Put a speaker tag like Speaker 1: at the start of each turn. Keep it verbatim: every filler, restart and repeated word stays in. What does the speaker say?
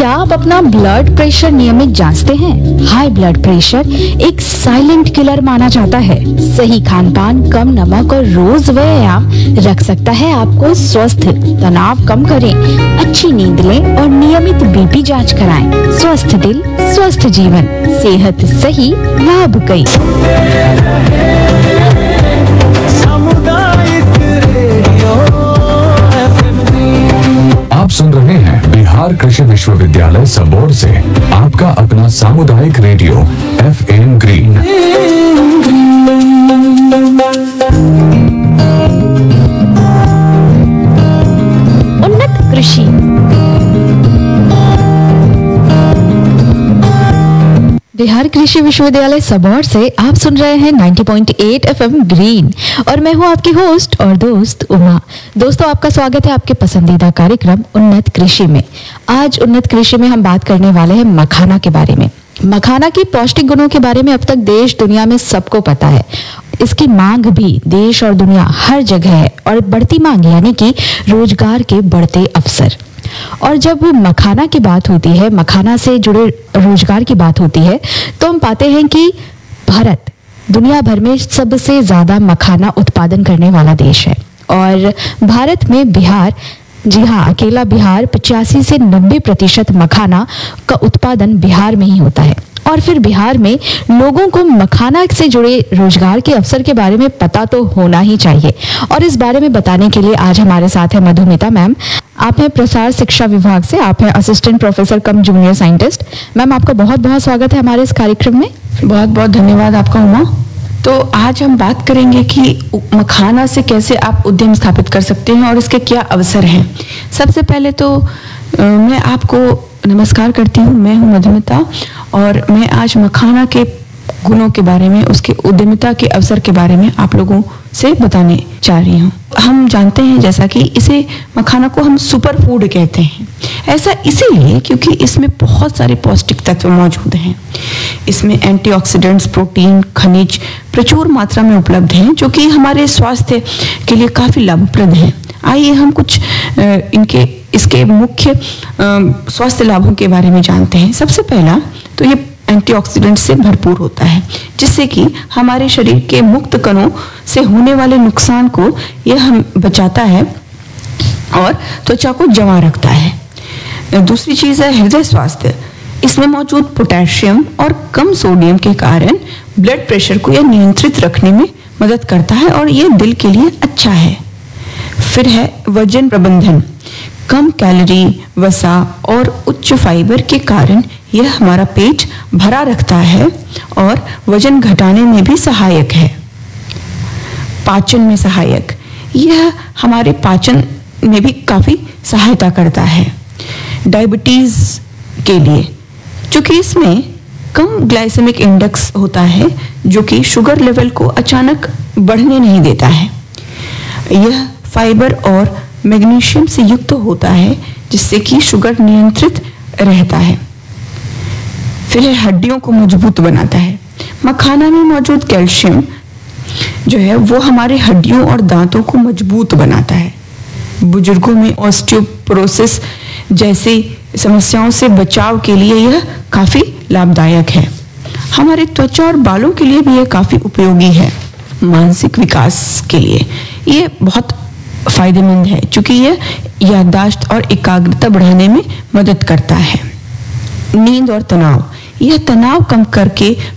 Speaker 1: क्या आप अपना ब्लड प्रेशर नियमित जांचते हैं? हाई ब्लड प्रेशर एक साइलेंट किलर माना जाता है। सही खान पान, कम नमक और रोज व्यायाम रख सकता है आपको स्वस्थ। तनाव कम करें, अच्छी नींद लें और नियमित बीपी जांच कराएं। स्वस्थ दिल, स्वस्थ जीवन, सेहत सही, लाभ कई।
Speaker 2: आप सुन रहे हैं बिहार कृषि विश्वविद्यालय सबौर से आपका अपना सामुदायिक रेडियो एफ एम ग्रीन।
Speaker 1: उन्नत कृषि। बिहार कृषि विश्वविद्यालय सबौर से आप सुन रहे हैं नब्बे पॉइंट आठ एफएम ग्रीन और मैं हूं आपकी होस्ट और दोस्त उमा। दोस्तों, आपका स्वागत है आपके पसंदीदा कार्यक्रम उन्नत कृषि में। आज उन्नत कृषि में हम बात करने वाले हैं मखाना के बारे में। मखाना की पौष्टिक गुणों के बारे में अब तक देश दुनिया में सबको पता है। इसकी मांग भी देश और दुनिया हर जगह है और बढ़ती मांग यानी कि रोजगार के बढ़ते अवसर। और जब मखाना की बात होती है, मखाना से जुड़े रोजगार की बात होती है, तो हम पाते हैं कि भारत दुनिया भर में सबसे ज्यादा मखाना उत्पादन करने वाला देश है। और भारत में बिहार, जी हाँ, अकेला बिहार पचासी से नब्बे प्रतिशत मखाना का उत्पादन बिहार में ही होता है। और फिर बिहार में लोगों को मखाना से जुड़े रोजगार के अवसर के बारे में पता तो होना ही चाहिए। और इस बारे में बताने के लिए आज हमारे साथ है मधुमिता मैम। आप हैं प्रसार शिक्षा विभाग से, आप हैं असिस्टेंट प्रोफेसर कम जूनियर साइंटिस्ट। मैम, आपका बहुत बहुत स्वागत है हमारे इस कार्यक्रम में।
Speaker 3: बहुत बहुत धन्यवाद आपका उमा। तो आज हम बात करेंगे कि मखाना से कैसे आप उद्यम स्थापित कर सकते हैं और इसके क्या अवसर हैं। सबसे पहले तो आ, मैं आपको नमस्कार करती हूँ। मैं हूँ मधुमिता और मैं आज मखाना के गुणों के बारे में, उसके उद्यमिता के अवसर के बारे में आप लोगों से बताने जा रही हूँ। हम जानते हैं जैसा कि इसे, मखाना को हम सुपर फूड कहते हैं। ऐसा इसीलिए क्योंकि इसमें बहुत सारे पौष्टिक तत्व मौजूद हैं। इसमें एंटीऑक्सीडेंट्स, प्रोटीन, खनिज प्रचुर मात्रा में उपलब्ध हैं जो कि हमारे स्वास्थ्य के लिए काफी लाभप्रद हैं। आइए हम कुछ इनके इसके मुख्य स्वास्थ्य लाभों के बारे में जानते हैं। सबसे पहला तो ये एंटीऑक्सीडेंट से भरपूर होता है, जिससे कि हमारे शरीर के मुक्त कणों से होने वाले नुकसान को यह हम बचाता है और त्वचा को जमा रखता है। दूसरी चीज है हृदय स्वास्थ्य। इसमें मौजूद पोटेशियम और कम सोडियम के कारण ब्लड प्रेशर को यह नियंत्रित रखने में मदद करता है और यह दिल के लिए अच्छा है। फिर है वजन प्रबंधन। कम कैलोरी, वसा और उच्च फाइबर के कारण यह हमारा पेट भरा रखता है और वजन घटाने में भी सहायक है। पाचन में सहायक, यह हमारे पाचन में भी काफी सहायता करता है। डायबिटीज के लिए, क्योंकि इसमें कम ग्लाइसेमिक इंडेक्स होता है जो कि शुगर लेवल को अचानक बढ़ने नहीं देता है। यह फाइबर और मैग्नीशियम से युक्त होता है जिससे कि शुगर नियंत्रित रहता है। फिर है हड्डियों को मजबूत बनाता है। मखाना में मौजूद कैल्शियम जो है वो हमारे हड्डियों और दांतों को मजबूत बनाता है। बुजुर्गों में ऑस्टियोपोरोसिस जैसी समस्याओं से बचाव के लिए यह काफी लाभदायक है। हमारे त्वचा और बालों के लिए भी यह काफी उपयोगी है। मानसिक विकास के लिए यह बहुत फायदेमंद है क्योंकि यह याददाश्त और एकाग्रता बढ़ाने में मदद करता है। नींद और तनाव, यह तनाव कम करके